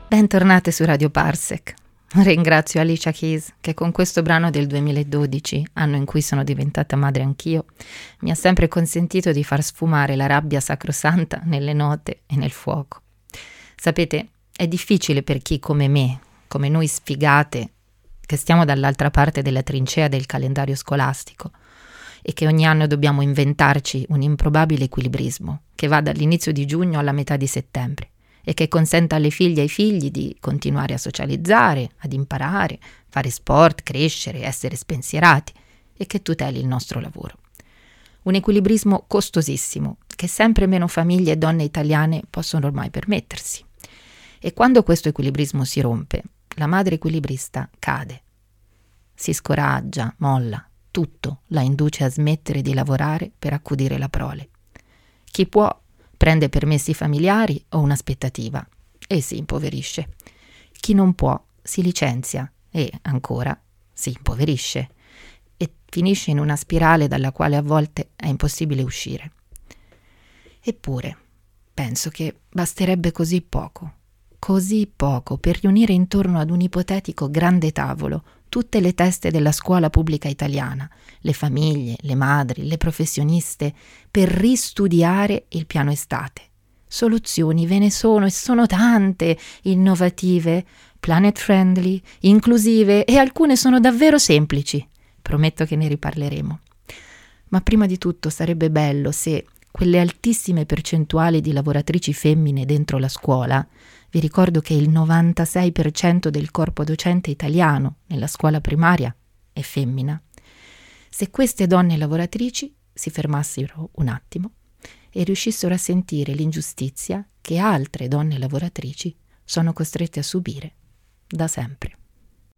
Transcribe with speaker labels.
Speaker 1: Bentornate su Radio Parsec. Ringrazio Alicia Keys che con questo brano del 2012, anno in cui sono diventata madre anch'io, mi ha sempre consentito di far sfumare la rabbia sacrosanta nelle note e nel fuoco. Sapete, è difficile per chi come me, come noi sfigate, che stiamo dall'altra parte della trincea del calendario scolastico e che ogni anno dobbiamo inventarci un improbabile equilibrismo che va dall'inizio di giugno alla metà di settembre e che consenta alle figlie e ai figli di continuare a socializzare, ad imparare, fare sport, crescere, essere spensierati e che tuteli il nostro lavoro. Un equilibrismo costosissimo che sempre meno famiglie e donne italiane possono ormai permettersi. E quando questo equilibrismo si rompe, la madre equilibrista cade. Si scoraggia, molla, tutto la induce a smettere di lavorare per accudire la prole. Chi può prende permessi familiari o un'aspettativa e si impoverisce. Chi non può si licenzia e, ancora, si impoverisce e finisce in una spirale dalla quale a volte è impossibile uscire. Eppure, penso che basterebbe così poco per riunire intorno ad un ipotetico grande tavolo tutte le teste della scuola pubblica italiana, le famiglie, le madri, le professioniste, per ristudiare il piano estate. Soluzioni ve ne sono e sono tante, innovative, planet friendly, inclusive e alcune sono davvero semplici. Prometto che ne riparleremo. Ma prima di tutto sarebbe bello se quelle altissime percentuali di lavoratrici femmine dentro la scuola, vi ricordo che il 96% del corpo docente italiano nella scuola primaria è femmina, se queste donne lavoratrici si fermassero un attimo e riuscissero a sentire l'ingiustizia che altre donne lavoratrici sono costrette a subire da sempre.